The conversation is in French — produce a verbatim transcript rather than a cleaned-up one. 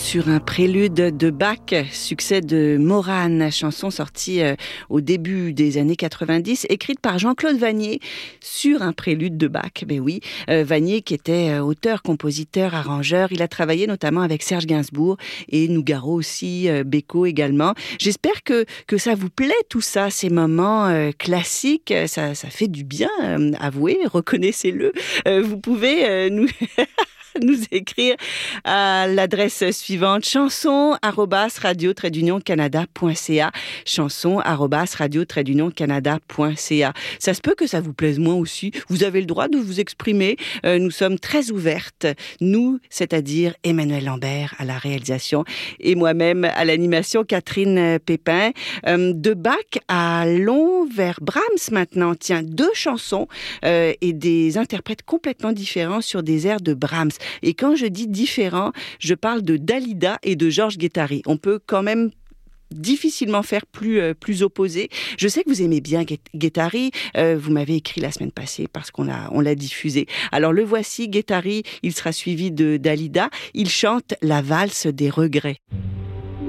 sur un prélude de Bach, succès de Morane, chanson sortie au début des années quatre-vingt-dix, écrite par Jean-Claude Vannier sur un prélude de Bach. Ben oui, euh, Vannier qui était auteur, compositeur, arrangeur, il a travaillé notamment avec Serge Gainsbourg et Nougaro aussi, euh, Beko également. J'espère que, que ça vous plaît tout ça, ces moments euh, classiques, ça, ça fait du bien, euh, avouez, reconnaissez-le. Euh, vous pouvez euh, nous... nous écrire à l'adresse suivante chanson arobase radio trait d'union canada point c a chanson arobase radio trait d'union canada point c a. Ça se peut que ça vous plaise moins aussi. Vous avez le droit de vous exprimer. Euh, nous sommes très ouvertes. Nous, c'est-à-dire Emmanuel Lambert à la réalisation et moi-même à l'animation, Catherine Pépin. Euh, de Bach à Long vers Brahms maintenant. Tiens, deux chansons euh, et des interprètes complètement différents sur des airs de Brahms. Et quand je dis différent, je parle de Dalida et de Georges Guettari. On peut quand même difficilement faire plus, euh, plus opposé. Je sais que vous aimez bien Guettari. Euh, vous m'avez écrit la semaine passée parce qu'on l'a, on l'a diffusé. Alors le voici, Guettari. Il sera suivi de Dalida. Il chante la valse des regrets.